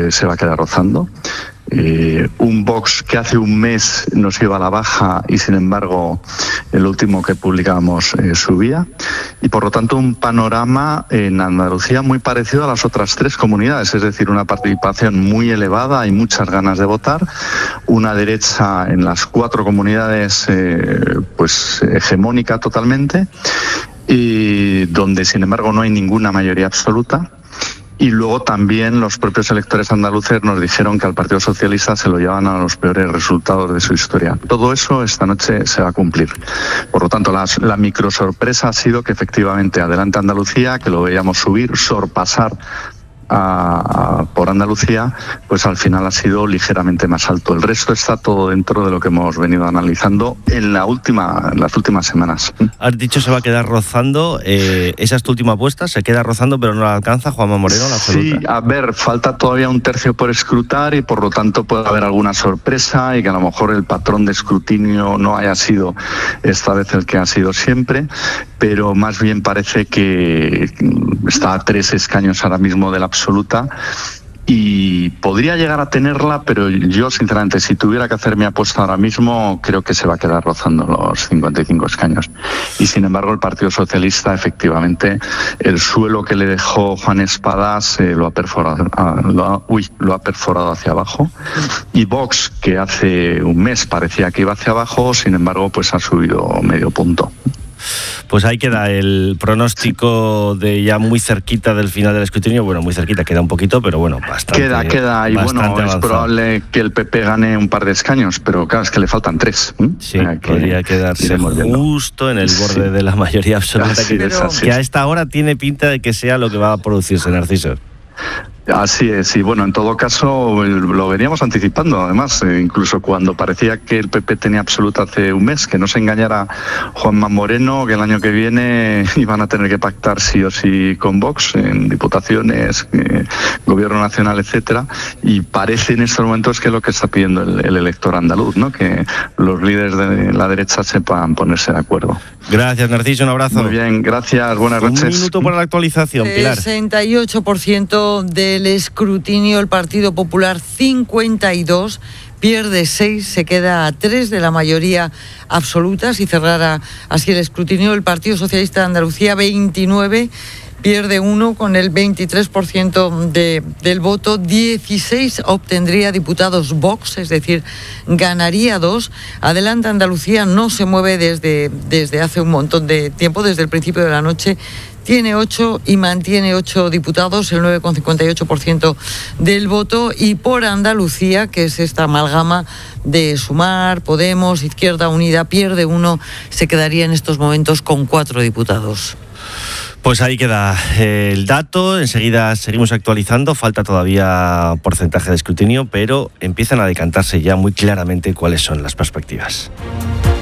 se va a quedar rozando. Un Vox que hace un mes nos iba a la baja y sin embargo el último que publicamos subía, y por lo tanto un panorama en Andalucía muy parecido a las otras 3 comunidades, es decir, una participación muy elevada, hay muchas ganas de votar, una derecha en las 4 comunidades pues hegemónica totalmente, y donde sin embargo no hay ninguna mayoría absoluta. Y luego también los propios electores andaluces nos dijeron que al Partido Socialista se lo llevan a los peores resultados de su historia. Todo eso esta noche se va a cumplir. Por lo tanto, la micro sorpresa ha sido que efectivamente Adelante Andalucía, que lo veíamos subir, sorpasar por Andalucía, pues al final ha sido ligeramente más alto. El resto está todo dentro de lo que hemos venido analizando en las últimas semanas. Has dicho se va a quedar rozando. ¿Esa es tu última apuesta? ¿Se queda rozando pero no la alcanza Juanma Moreno, la absoluta? Sí, a ver, falta todavía un tercio por escrutar y por lo tanto puede haber alguna sorpresa y que a lo mejor el patrón de escrutinio no haya sido esta vez el que ha sido siempre, pero más bien parece que está a 3 escaños ahora mismo de la absoluta y podría llegar a tenerla, pero yo sinceramente si tuviera que hacer mi apuesta ahora mismo creo que se va a quedar rozando los 55 escaños. Y sin embargo el Partido Socialista efectivamente el suelo que le dejó Juan Espadas lo ha perforado hacia abajo, y Vox, que hace un mes parecía que iba hacia abajo, sin embargo pues ha subido medio punto. Pues ahí queda el pronóstico de ya muy cerquita del final del escrutinio. Bueno, muy cerquita, queda un poquito, pero bueno, bastante. Queda, y bueno, avanzado. Es probable que el PP gane un par de escaños, pero claro, es que le faltan 3. Sí, podría quedarse justo en el borde de la mayoría absoluta, que a esta hora tiene pinta de que sea lo que va a producirse, Narciso. Así es, y bueno, en todo caso lo veníamos anticipando, además, incluso cuando parecía que el PP tenía absoluta hace un mes, que no se engañara Juanma Moreno, que el año que viene iban a tener que pactar sí o sí con Vox en diputaciones, gobierno nacional, etcétera, y parece en estos momentos que es lo que está pidiendo el elector andaluz, ¿no? Que los líderes de la derecha sepan ponerse de acuerdo. Gracias, Narciso, un abrazo. Muy bien, gracias, buenas noches. Un minuto para la actualización, Pilar. 68% del escrutinio, el Partido Popular 52%, pierde 6, se queda a 3 de la mayoría absoluta. Si cerrara así el escrutinio, el Partido Socialista de Andalucía 29%, pierde 1 con el 23% del voto. 16 obtendría diputados Vox, es decir, ganaría 2. Adelante Andalucía no se mueve desde hace un montón de tiempo, desde el principio de la noche. Tiene 8 y mantiene 8 diputados, el 9,58% del voto. Y por Andalucía, que es esta amalgama de Sumar, Podemos, Izquierda Unida, pierde 1, se quedaría en estos momentos con 4 diputados. Pues ahí queda el dato, enseguida seguimos actualizando, falta todavía porcentaje de escrutinio, pero empiezan a decantarse ya muy claramente cuáles son las perspectivas.